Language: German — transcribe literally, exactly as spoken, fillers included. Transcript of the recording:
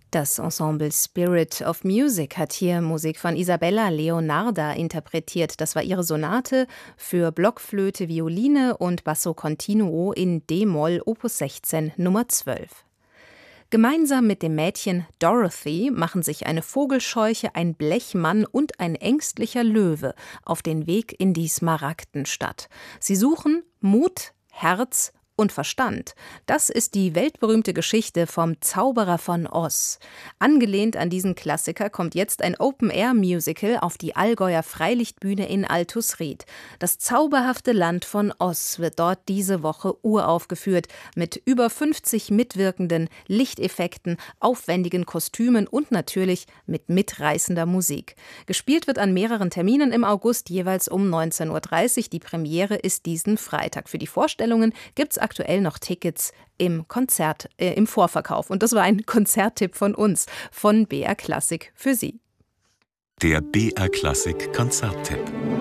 Das Ensemble Spirit of Music hat hier Musik von Isabella Leonarda interpretiert. Das war ihre Sonate für Blockflöte, Violine und Basso Continuo in D-Moll Opus sechzehn Nummer zwölf. Gemeinsam mit dem Mädchen Dorothy machen sich eine Vogelscheuche, ein Blechmann und ein ängstlicher Löwe auf den Weg in die Smaragdenstadt. Sie suchen Mut, Herz und Verstand. Das ist die weltberühmte Geschichte vom Zauberer von Oz. Angelehnt an diesen Klassiker kommt jetzt ein Open-Air-Musical auf die Allgäuer Freilichtbühne in Altusried. Das zauberhafte Land von Oz wird dort diese Woche uraufgeführt, mit über fünfzig Mitwirkenden, Lichteffekten, aufwendigen Kostümen und natürlich mit mitreißender Musik. Gespielt wird an mehreren Terminen im August, jeweils um neunzehn Uhr dreißig. Die Premiere ist diesen Freitag. Für die Vorstellungen gibt es aktuell noch Tickets im Konzert, äh, im Vorverkauf. Und das war ein Konzerttipp von uns, von B R Klassik für Sie. Der B R Klassik Konzerttipp.